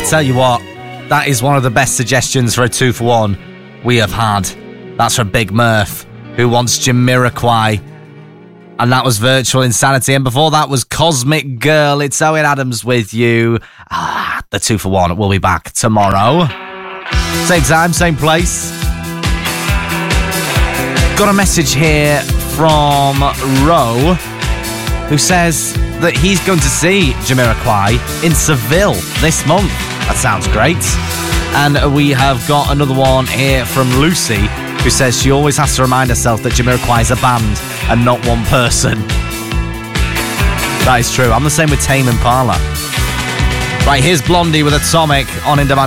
tell you what, that is one of the best suggestions for a 2-for-1 we have had. That's from Big Murph, who wants Jamiroquai. And that was Virtual Insanity. And before that was Cosmic Girl. It's Owen Adams with you. The 2-for-1 will be back tomorrow. Same time, same place. Got a message here from Ro, who says that he's going to see Jamiroquai in Seville this month. That sounds great. And we have got another one here from Lucy, who says she always has to remind herself that Jamiroquai is a band and not one person. That is true. I'm the same with Tame Impala. Right, here's Blondie with Atomic on In Demand.